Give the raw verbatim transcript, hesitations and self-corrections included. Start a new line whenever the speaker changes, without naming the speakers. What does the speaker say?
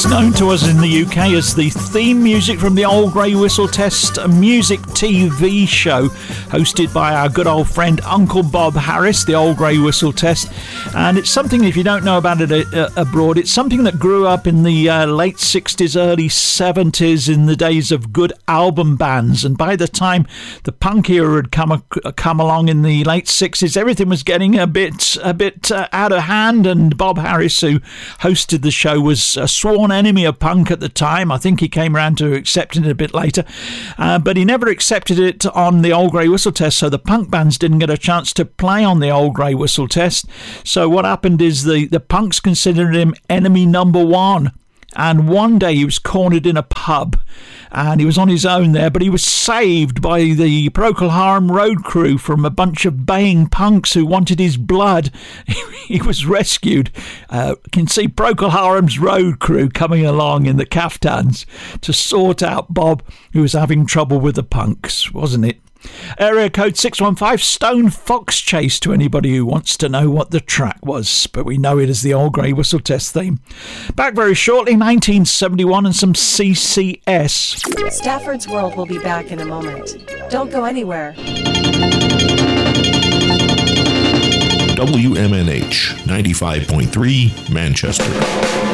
known to us in the U K as the theme music from the Old Grey Whistle Test music T V show, hosted by our good old friend Uncle Bob Harris, the Old Grey Whistle Test. And it's something, if you don't know about it uh, abroad, it's something that grew up in the uh, late sixties, early seventies, in the days of good album bands. And by the time the punk era had come come along in the late sixties, everything was getting a bit a bit uh, out of hand. And Bob Harris, who hosted the show, was a sworn enemy of punk at the time. I think he came around to accepting it a bit later, uh, but he never accepted it on the Old Grey Whistle Test, so the punk bands didn't get a chance to play on the Old Grey Whistle Test. So what happened is the, the punks considered him enemy number one. And one day he was cornered in a pub and he was on his own there, but he was saved by the Procol Harum road crew from a bunch of baying punks who wanted his blood. He was rescued. Uh, you can see Procol Harum's road crew coming along in the caftans to sort out Bob, who was having trouble with the punks, wasn't it? Area code six one five, Stone Fox Chase, to anybody who wants to know what the track was, but we know it as the Old Grey Whistle Test theme. Back very shortly, nineteen seventy-one and some C C S.
Stafford's World will be back in a moment. Don't go anywhere.
W M N H ninety-five point three, Manchester.